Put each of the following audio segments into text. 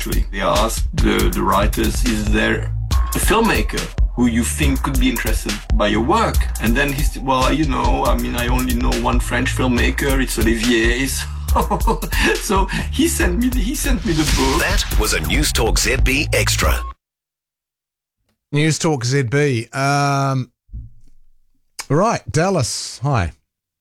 actually. They asked the writers, is there a filmmaker who you think could be interested by your work? And then he said, well, I only know one French filmmaker, it's Olivier. So he sent me the book. That was a News Talk ZB Extra. News Talk ZB. Right, Dallas. Hi.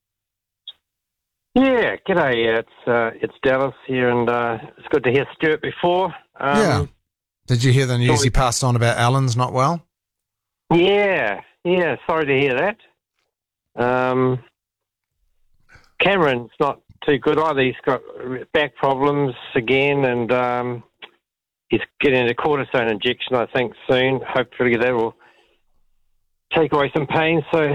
Yeah, g'day. It's Dallas here, and it's good to hear Stuart before. Yeah. Did you hear the news he passed on about Alan's not well? Yeah. Sorry to hear that. Cameron's not too good either. He's got back problems again, and he's getting a cortisone injection, I think, soon. Hopefully that will take away some pain. So,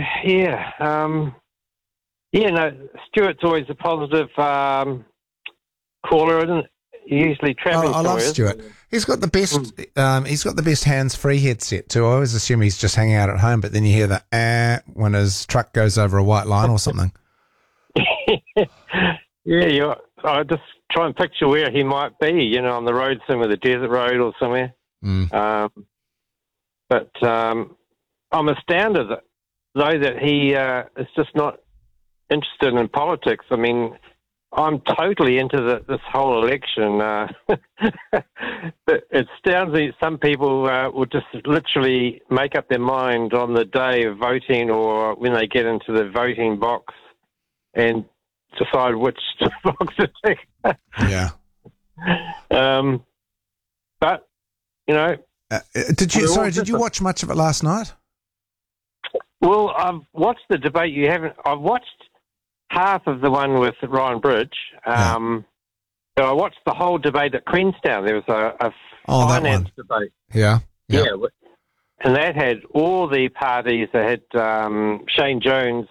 Stuart's always a positive caller, isn't it? Usually travelling. I love Stuart. He's got the best. He's got the best hands-free headset too. I always assume he's just hanging out at home, but then you hear the when his truck goes over a white line or something. I just try and picture where he might be. On the road somewhere, the desert road or somewhere. But I'm astounded though that he is just not interested in politics. I mean, I'm totally into this whole election. But it astounds me some people will just literally make up their mind on the day of voting or when they get into the voting box and decide which box to tick. Yeah. But, did you watch much of it last night? Well, I've watched the debate. I've watched half of the one with Ryan Bridge. So I watched the whole debate at Queenstown. There was a finance debate. Yeah. And that had all the parties. They had Shane Jones,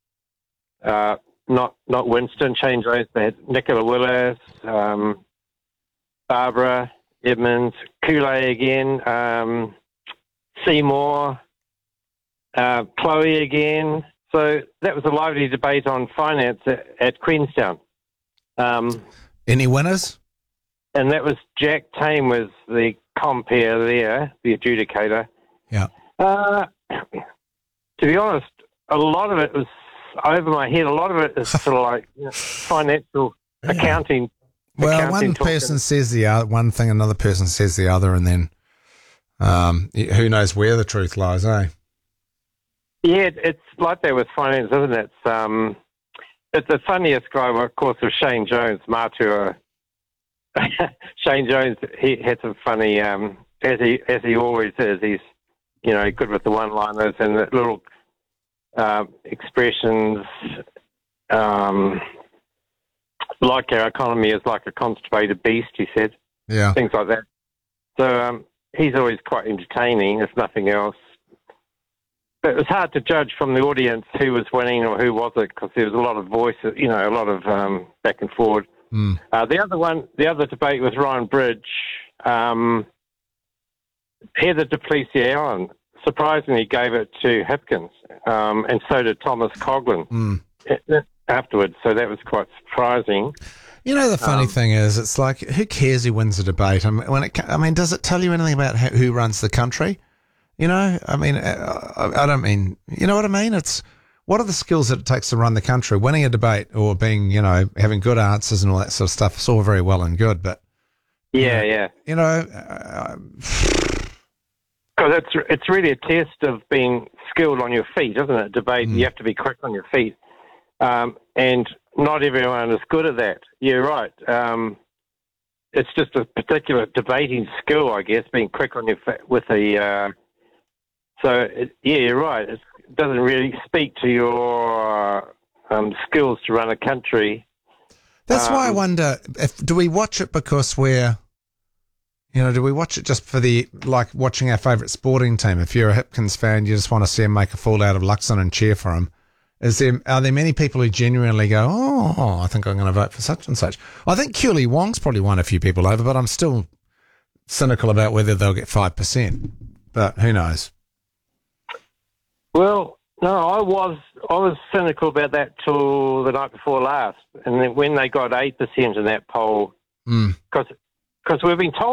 not Winston, Shane Jones. They had Nicola Willis, Barbara Edmonds, Kool-Aid again, Seymour, Chloe again. So that was a lively debate on finance at Queenstown. Any winners? And that was Jack Tame was the compere there, the adjudicator. Yeah. To be honest, a lot of it was over my head. A lot of it is sort of like financial accounting. Well, one person says one thing, another person says the other, and then who knows where the truth lies, eh? Yeah, it's like that with finance, isn't it? It's the funniest guy, of course, was Shane Jones, Matua. Shane Jones, he had some funny, as he always is. He's, good with the one-liners and the little expressions, like our economy is like a constipated beast, he said. Yeah. Things like that. So he's always quite entertaining, if nothing else. But it was hard to judge from the audience who was winning or who wasn't because there was a lot of voices, a lot of back and forward. The other debate was Ryan Bridge. Heather Duplessis Allen surprisingly gave it to Hipkins, and so did Thomas Coughlin afterwards. So that was quite surprising. The funny thing is, it's like, who cares who wins the debate? Does it tell you anything about who runs the country? I don't mean, you know what I mean? It's, what are the skills that it takes to run the country? Winning a debate or being, having good answers and all that sort of stuff, it's all very well and good, but... Yeah. Because it's really a test of being skilled on your feet, isn't it? Debate, you have to be quick on your feet. And not everyone is good at that. You're right. It's just a particular debating skill, I guess, being quick on your feet with a... you're right. It doesn't really speak to your skills to run a country. That's why I wonder, do we watch it because do we watch it just for watching our favourite sporting team? If you're a Hipkins fan, you just want to see him make a fool out of Luxon and cheer for him. Are there many people who genuinely go, I think I'm going to vote for such and such? I think Keely Wong's probably won a few people over, but I'm still cynical about whether they'll get 5%. But who knows? Well, no, I was cynical about that till the night before last, and then when they got 8% in that poll, because we've been told